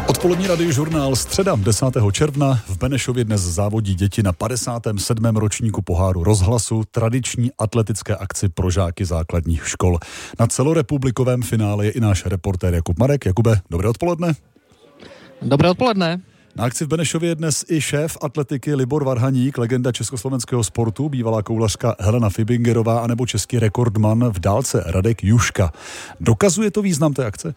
Odpolední radiožurnál středa 10. června. V Benešově dnes závodí děti na 57. ročníku poháru Rozhlasu, tradiční atletické akci pro žáky základních škol. Na celorepublikovém finále je i náš reportér Jakub Marek. Jakube, dobré odpoledne. Dobré odpoledne. Na akci v Benešově je dnes i šéf atletiky Libor Varhaník, legenda československého sportu, bývalá koulařka Helena Fibingerová anebo český rekordman v dálce Radek Juška. Dokazuje to význam té akce?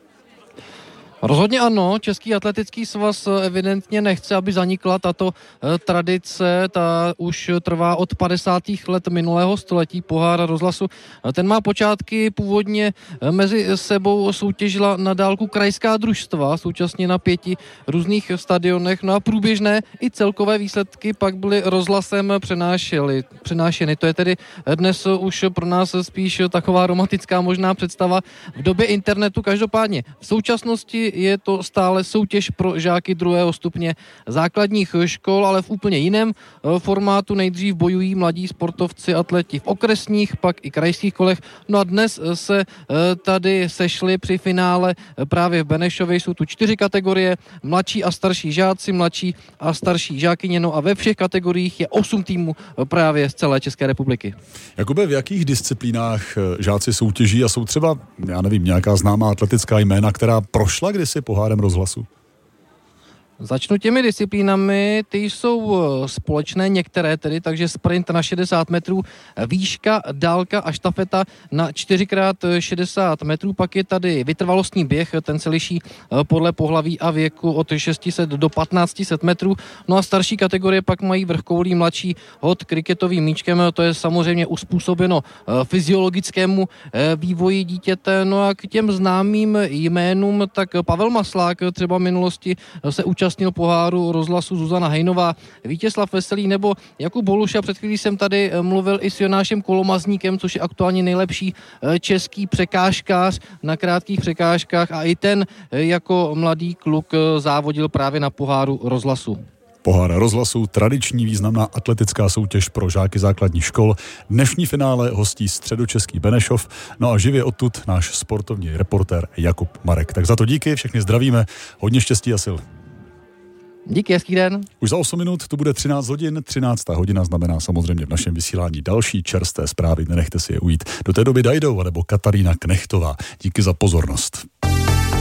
Rozhodně ano, Český atletický svaz evidentně nechce, aby zanikla tato tradice, ta už trvá od 50. let minulého století, pohár Rozhlasu. Ten má počátky, původně mezi sebou soutěžila na dálku krajská družstva, současně na 5 různých stadionech, no a průběžné i celkové výsledky pak byly Rozhlasem přenášeny. To je tedy dnes už pro nás spíš taková romantická možná představa v době internetu. Každopádně v současnosti je to stále soutěž pro žáky 2. stupně základních škol, ale v úplně jiném formátu. Nejdřív bojují mladí sportovci, atleti v okresních, pak i krajských kolech. No a dnes se tady sešli při finále právě v Benešově. Jsou tu 4 kategorie, mladší a starší žáci, mladší a starší žákyně, no a ve všech kategoriích je 8 týmů právě z celé České republiky. Jakube, v jakých disciplínách žáci soutěží a jsou třeba, já nevím, nějaká známá atletická jména, která prošla kdysi pohárem Rozhlasu? Začnu těmi disciplínami, ty jsou společné některé tedy, takže sprint na 60 metrů, výška, dálka a štafeta na 4x60 metrů, pak je tady vytrvalostní běh, ten se liší podle pohlaví a věku od 600 do 1500 metrů, no a starší kategorie pak mají vrchoulí, mladší hod kriketovým míčkem, to je samozřejmě uspůsobeno fyziologickému vývoji dítěte, no a k těm známým jménům, tak Pavel Maslák třeba v minulosti se účastnil poháru Rozhlasu, Zuzana Hejnová, Vítězslav Veselý nebo Jakub Boluša. Před chvílí jsem tady mluvil i s Jonášem Kolomazníkem, což je aktuálně nejlepší český překážkář na krátkých překážkách a i ten jako mladý kluk závodil právě na poháru Rozhlasu. Pohár Rozhlasu, tradiční významná atletická soutěž pro žáky základních škol. Dnešní finále hostí středočeský Benešov. No a živě odtud náš sportovní reportér Jakub Marek. Tak za to díky, všechny zdravíme, hodně štěstí a sil. Díky, hezký den. Už za 8 minut to bude 13 hodin. 13. hodina znamená samozřejmě v našem vysílání další čerstvé zprávy. Nenechte si je ujít. Do té doby Dajdou nebo Katarína Knechtová. Díky za pozornost.